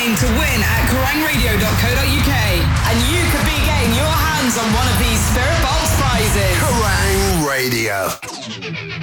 campaign to win at kerangradio.co.uk. And you could be getting your hands on one of these Spirit Box prizes. Kerrang Radio!